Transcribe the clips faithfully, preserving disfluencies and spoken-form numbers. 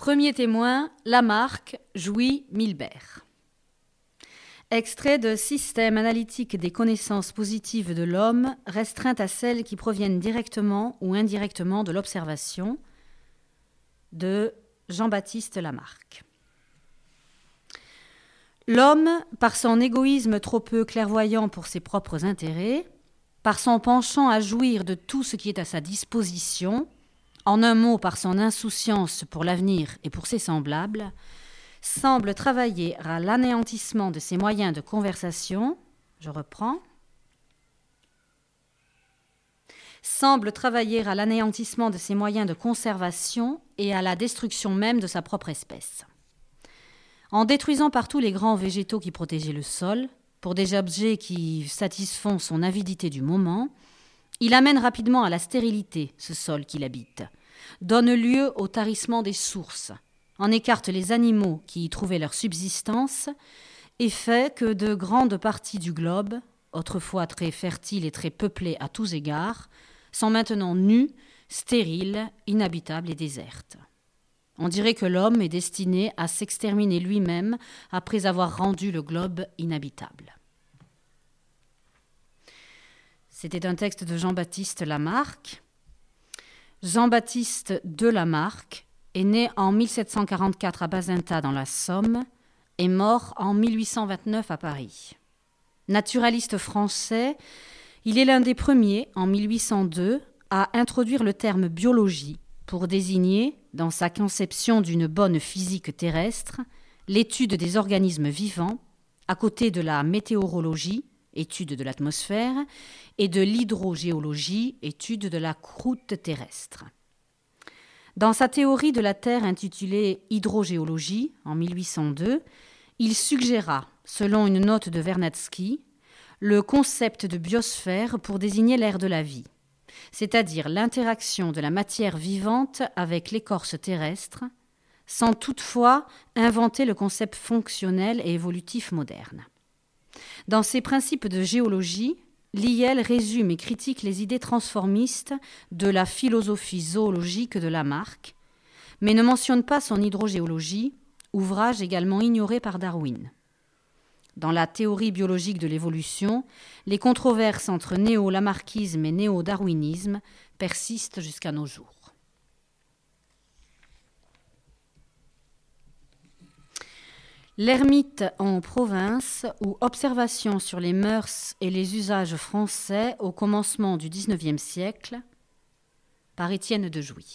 Premier témoin, Lamarck, Jouy, Milbert. Extrait de Système analytique des connaissances positives de l'homme, restreinte à celles qui proviennent directement ou indirectement de l'observation, de Jean-Baptiste Lamarck. L'homme, par son égoïsme trop peu clairvoyant pour ses propres intérêts, par son penchant à jouir de tout ce qui est à sa disposition, en un mot par son insouciance pour l'avenir et pour ses semblables, semble travailler à l'anéantissement de ses moyens de conversation, je reprends, semble travailler à l'anéantissement de ses moyens de conservation et à la destruction même de sa propre espèce. En détruisant partout les grands végétaux qui protégeaient le sol, pour des objets qui satisfont son avidité du moment, il amène rapidement à la stérilité ce sol qu'il habite, donne lieu au tarissement des sources, en écarte les animaux qui y trouvaient leur subsistance et fait que de grandes parties du globe, autrefois très fertiles et très peuplées à tous égards, sont maintenant nues, stériles, inhabitables et désertes. On dirait que l'homme est destiné à s'exterminer lui-même après avoir rendu le globe inhabitable. C'était un texte de Jean-Baptiste Lamarck. Jean-Baptiste de Lamarck est né en mille sept cent quarante-quatre à Bazinta dans la Somme et mort en mille huit cent vingt-neuf à Paris. Naturaliste français, il est l'un des premiers, en mille huit cent deux, à introduire le terme biologie pour désigner, dans sa conception d'une bonne physique terrestre, l'étude des organismes vivants, à côté de la météorologie, étude de l'atmosphère, et de l'hydrogéologie, étude de la croûte terrestre. Dans sa théorie de la Terre intitulée « Hydrogéologie » en mille huit cent deux, il suggéra, selon une note de Vernadsky, le concept de biosphère pour désigner l'ère de la vie, c'est-à-dire l'interaction de la matière vivante avec l'écorce terrestre, sans toutefois inventer le concept fonctionnel et évolutif moderne. Dans ses principes de géologie, Lyell résume et critique les idées transformistes de la philosophie zoologique de Lamarck, mais ne mentionne pas son hydrogéologie, ouvrage également ignoré par Darwin. Dans la théorie biologique de l'évolution, les controverses entre néo-lamarckisme et néo-darwinisme persistent jusqu'à nos jours. L'ermite en province ou observation sur les mœurs et les usages français au commencement du dix-neuvième siècle, par Étienne de Jouy.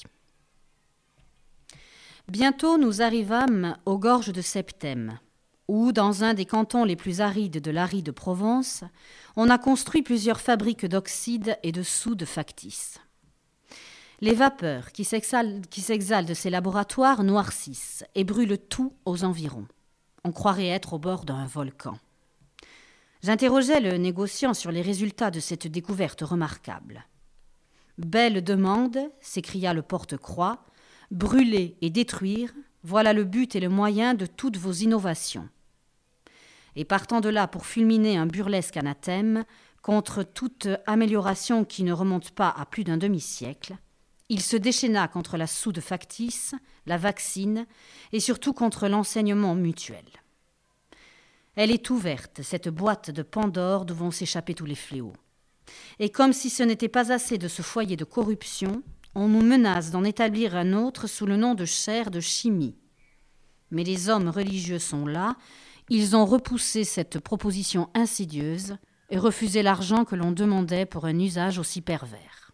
Bientôt nous arrivâmes aux gorges de Septème, où, dans un des cantons les plus arides de l'aride Provence, on a construit plusieurs fabriques d'oxyde et de soude factices. Les vapeurs qui s'exhalent, qui s'exhalent de ces laboratoires noircissent et brûlent tout aux environs. On croirait être au bord d'un volcan. J'interrogeai le négociant sur les résultats de cette découverte remarquable. « Belle demande !» s'écria le porte-croix. « Brûler et détruire, voilà le but et le moyen de toutes vos innovations. » Et partant de là pour fulminer un burlesque anathème contre toute amélioration qui ne remonte pas à plus d'un demi-siècle, il se déchaîna contre la soude factice, la vaccine et surtout contre l'enseignement mutuel. Elle est ouverte, cette boîte de Pandore d'où vont s'échapper tous les fléaux. Et comme si ce n'était pas assez de ce foyer de corruption, on nous menace d'en établir un autre sous le nom de chaire de chimie. Mais les hommes religieux sont là, ils ont repoussé cette proposition insidieuse et refusé l'argent que l'on demandait pour un usage aussi pervers.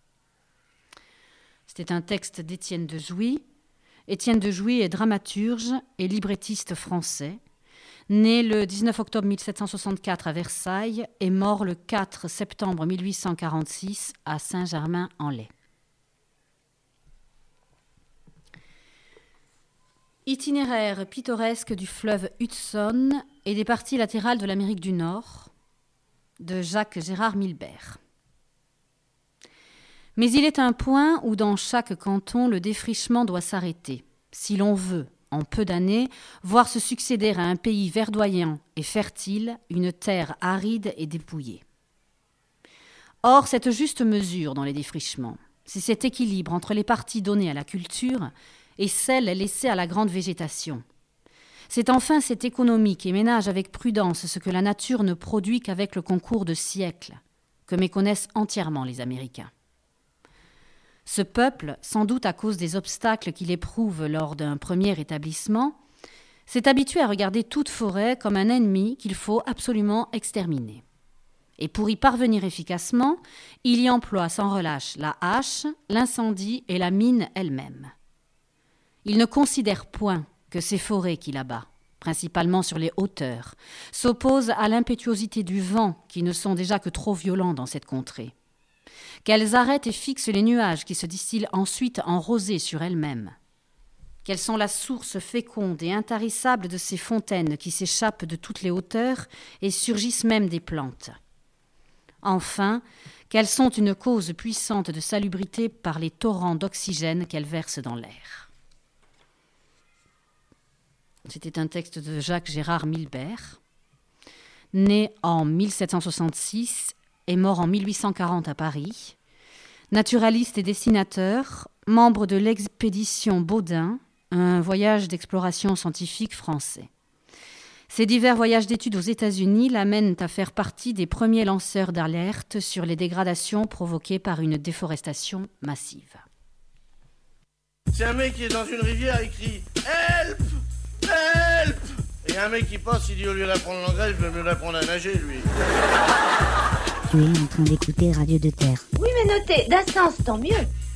C'était un texte d'Étienne de Jouy. Étienne de Jouy est dramaturge et librettiste français, né le dix-neuf octobre mille sept cent soixante-quatre à Versailles et mort le quatre septembre mille huit cent quarante-six à Saint-Germain-en-Laye. Itinéraire pittoresque du fleuve Hudson et des parties latérales de l'Amérique du Nord, de Jacques Gérard Milbert. Mais il est un point où dans chaque canton le défrichement doit s'arrêter, si l'on veut, en peu d'années, voir se succéder à un pays verdoyant et fertile une terre aride et dépouillée. Or, cette juste mesure dans les défrichements, c'est cet équilibre entre les parties données à la culture et celles laissées à la grande végétation. C'est enfin cette économie qui ménage avec prudence ce que la nature ne produit qu'avec le concours de siècles, que méconnaissent entièrement les Américains. Ce peuple, sans doute à cause des obstacles qu'il éprouve lors d'un premier établissement, s'est habitué à regarder toute forêt comme un ennemi qu'il faut absolument exterminer. Et pour y parvenir efficacement, il y emploie sans relâche la hache, l'incendie et la mine elle-même. Il ne considère point que ces forêts qu'il abat, principalement sur les hauteurs, s'opposent à l'impétuosité du vent qui ne sont déjà que trop violents dans cette contrée, qu'elles arrêtent et fixent les nuages qui se distillent ensuite en rosée sur elles-mêmes, qu'elles sont la source féconde et intarissable de ces fontaines qui s'échappent de toutes les hauteurs et surgissent même des plantes. Enfin, qu'elles sont une cause puissante de salubrité par les torrents d'oxygène qu'elles versent dans l'air. C'était un texte de Jacques Gérard Milbert, né en mille sept cent soixante-six et mort en mille huit cent quarante à Paris, naturaliste et dessinateur, membre de l'expédition Baudin, un voyage d'exploration scientifique français. Ces divers voyages d'études aux États-Unis l'amènent à faire partie des premiers lanceurs d'alerte sur les dégradations provoquées par une déforestation massive. C'est un mec qui est dans une rivière, il crie « Help ! Help !» Et un mec qui passe, il dit au lieu d'apprendre l'anglais, je vais mieux l'apprendre à nager, lui. Tu es en train d'écouter Radio de Terre. Oui, mais notez, d'un sens, tant mieux.